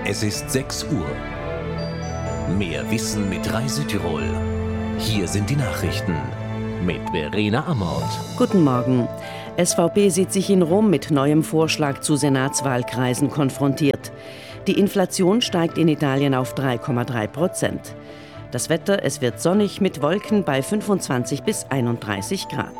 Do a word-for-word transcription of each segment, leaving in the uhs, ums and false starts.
Es ist sechs Uhr. Mehr Wissen mit Rai Südtirol. Hier sind die Nachrichten mit Verena Amort. Guten Morgen. S V P sieht sich in Rom mit neuem Vorschlag zu Senatswahlkreisen konfrontiert. Die Inflation steigt in Italien auf drei Komma drei Prozent. Das Wetter, es wird sonnig mit Wolken bei fünfundzwanzig bis einunddreißig Grad.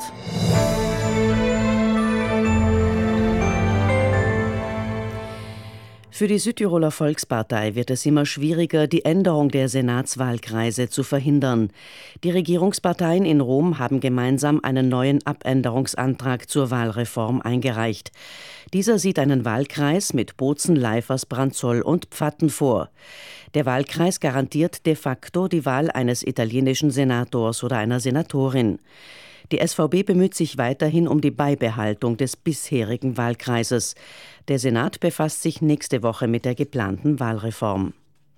Für die Südtiroler Volkspartei wird es immer schwieriger, die Änderung der Senatswahlkreise zu verhindern. Die Regierungsparteien in Rom haben gemeinsam einen neuen Abänderungsantrag zur Wahlreform eingereicht. Dieser sieht einen Wahlkreis mit Bozen, Leifers, Branzoll und Pfatten vor. Der Wahlkreis garantiert de facto die Wahl eines italienischen Senators oder einer Senatorin. Die S V B bemüht sich weiterhin um die Beibehaltung des bisherigen Wahlkreises. Der Senat befasst sich nächste Woche mit der geplanten Wahlreform.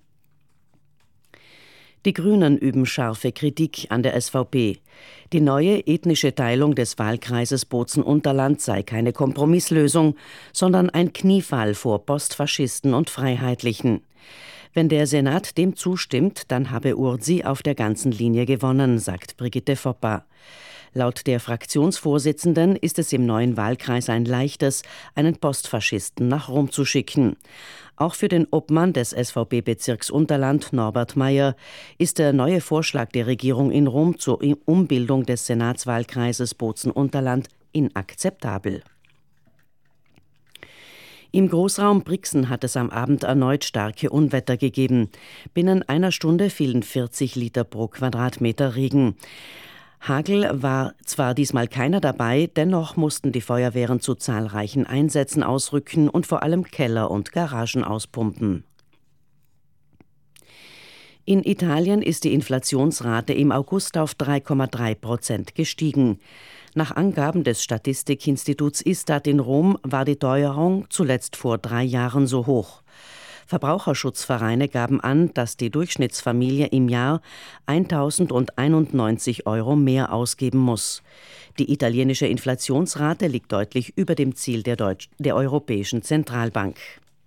Die Grünen üben scharfe Kritik an der S V P. Die neue ethnische Teilung des Wahlkreises Bozen-Unterland sei keine Kompromisslösung, sondern ein Kniefall vor Postfaschisten und Freiheitlichen. Wenn der Senat dem zustimmt, dann habe Urzi auf der ganzen Linie gewonnen, sagt Brigitte Foppa. Laut der Fraktionsvorsitzenden ist es im neuen Wahlkreis ein leichtes, einen Postfaschisten nach Rom zu schicken. Auch für den Obmann des S V P-Bezirks Unterland, Norbert Meyer, ist der neue Vorschlag der Regierung in Rom zur Umbildung des Senatswahlkreises Bozen-Unterland inakzeptabel. Im Großraum Brixen hat es am Abend erneut starke Unwetter gegeben. Binnen einer Stunde fielen vierzig Liter pro Quadratmeter Regen. Hagel war zwar diesmal keiner dabei, dennoch mussten die Feuerwehren zu zahlreichen Einsätzen ausrücken und vor allem Keller und Garagen auspumpen. In Italien ist die Inflationsrate im August auf drei Komma drei Prozent gestiegen. Nach Angaben des Statistikinstituts Istat in Rom war die Teuerung zuletzt vor drei Jahren so hoch. Verbraucherschutzvereine gaben an, dass die Durchschnittsfamilie im Jahr eintausendeinundneunzig Euro mehr ausgeben muss. Die italienische Inflationsrate liegt deutlich über dem Ziel der, Deutsch- der Europäischen Zentralbank.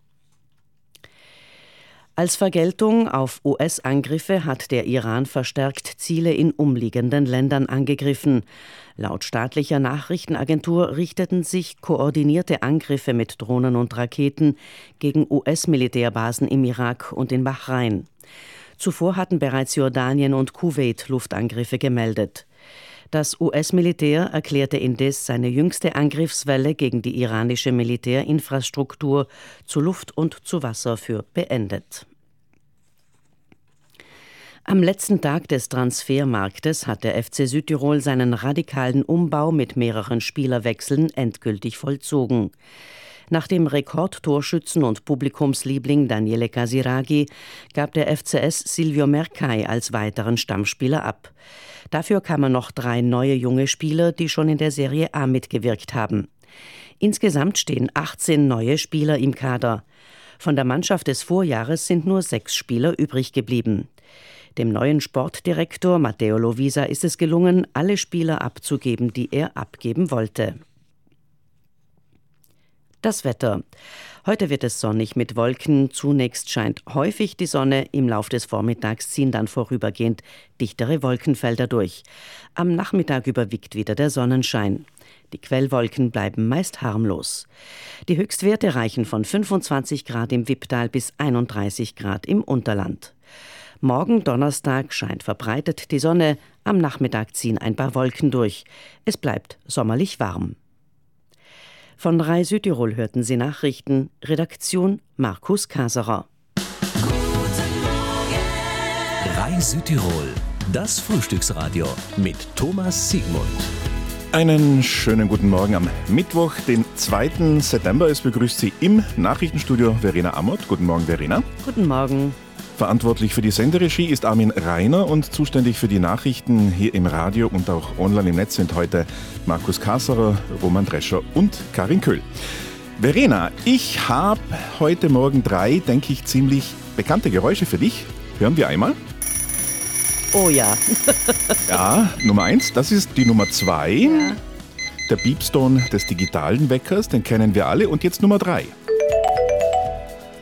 Als Vergeltung auf U S-Angriffe hat der Iran verstärkt Ziele in umliegenden Ländern angegriffen. Laut staatlicher Nachrichtenagentur richteten sich koordinierte Angriffe mit Drohnen und Raketen gegen U S-Militärbasen im Irak und in Bahrain. Zuvor hatten bereits Jordanien und Kuwait Luftangriffe gemeldet. Das U S-Militär erklärte indes seine jüngste Angriffswelle gegen die iranische Militärinfrastruktur zu Luft und zu Wasser für beendet. Am letzten Tag des Transfermarktes hat der F C Südtirol seinen radikalen Umbau mit mehreren Spielerwechseln endgültig vollzogen. Nach dem Rekordtorschützen und Publikumsliebling Daniele Casiraghi gab der F C S Silvio Mercai als weiteren Stammspieler ab. Dafür kamen noch drei neue junge Spieler, die schon in der Serie A mitgewirkt haben. Insgesamt stehen achtzehn neue Spieler im Kader. Von der Mannschaft des Vorjahres sind nur sechs Spieler übrig geblieben. Dem neuen Sportdirektor Matteo Lovisa ist es gelungen, alle Spieler abzugeben, die er abgeben wollte. Das Wetter. Heute wird es sonnig mit Wolken. Zunächst scheint häufig die Sonne. Im Lauf des Vormittags ziehen dann vorübergehend dichtere Wolkenfelder durch. Am Nachmittag überwiegt wieder der Sonnenschein. Die Quellwolken bleiben meist harmlos. Die Höchstwerte reichen von fünfundzwanzig Grad im Wipptal bis einunddreißig Grad im Unterland. Morgen Donnerstag scheint verbreitet die Sonne. Am Nachmittag ziehen ein paar Wolken durch. Es bleibt sommerlich warm. Von Rai Südtirol hörten Sie Nachrichten. Redaktion Markus Kaserer. Rai Südtirol, das Frühstücksradio mit Thomas Siegmund. Einen schönen guten Morgen am Mittwoch, den zweiten September. Es begrüßt Sie im Nachrichtenstudio Verena Amort. Guten Morgen, Verena. Guten Morgen. Verantwortlich für die Senderegie ist Armin Rainer und zuständig für die Nachrichten hier im Radio und auch online im Netz sind heute Markus Kasserer, Roman Drescher und Karin Köhl. Verena, ich habe heute Morgen drei, denke ich, ziemlich bekannte Geräusche für dich. Hören wir einmal. Oh ja. Ja, Nummer eins, das ist die Nummer zwei. Ja. Der Piepston des digitalen Weckers, den kennen wir alle. Und jetzt Nummer drei.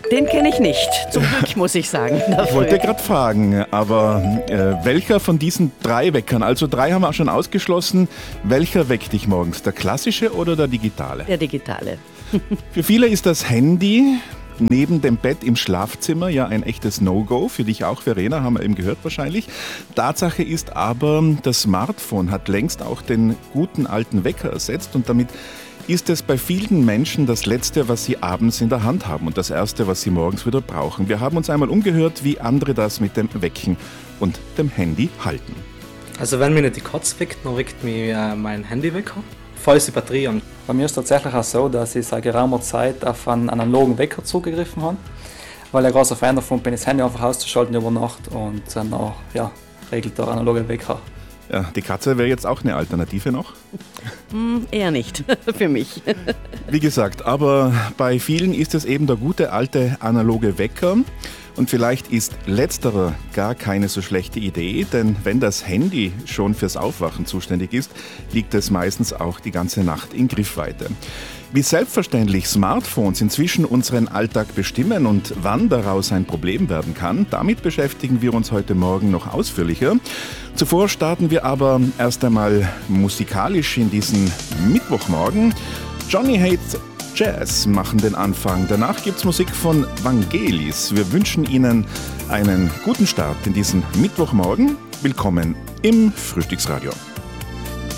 Den kenne ich nicht, zum Glück, muss ich sagen. Ich wollte gerade fragen, aber äh, welcher von diesen drei Weckern, also drei haben wir auch schon ausgeschlossen, welcher weckt dich morgens, der klassische oder der digitale? Der digitale. Für viele ist das Handy neben dem Bett im Schlafzimmer ja ein echtes No-Go, für dich auch, Verena, haben wir eben gehört wahrscheinlich. Tatsache ist aber, das Smartphone hat längst auch den guten alten Wecker ersetzt und damit ist es bei vielen Menschen das Letzte, was sie abends in der Hand haben und das Erste, was sie morgens wieder brauchen. Wir haben uns einmal umgehört, wie andere das mit dem Wecken und dem Handy halten. Also wenn mich nicht die Katze weckt, dann weckt mich äh, mein Handywecker. Falls die Batterie an. Bei mir ist es tatsächlich auch so, dass ich seit geraumer Zeit auf einen analogen Wecker zugegriffen habe, weil ich großer Fan davon bin, das Handy einfach auszuschalten über Nacht und dann auch, ja, regelt der analoge Wecker. Ja, die Katze wäre jetzt auch eine Alternative noch? Hm, eher nicht, für mich. Wie gesagt, aber bei vielen ist es eben der gute alte analoge Wecker. Und vielleicht ist letzterer gar keine so schlechte Idee, denn wenn das Handy schon fürs Aufwachen zuständig ist, liegt es meistens auch die ganze Nacht in Griffweite. Wie selbstverständlich Smartphones inzwischen unseren Alltag bestimmen und wann daraus ein Problem werden kann, damit beschäftigen wir uns heute Morgen noch ausführlicher. Zuvor starten wir aber erst einmal musikalisch in diesen Mittwochmorgen. Johnny Hates Jazz machen den Anfang. Danach gibt's Musik von Vangelis. Wir wünschen Ihnen einen guten Start in diesen Mittwochmorgen. Willkommen im Frühstücksradio.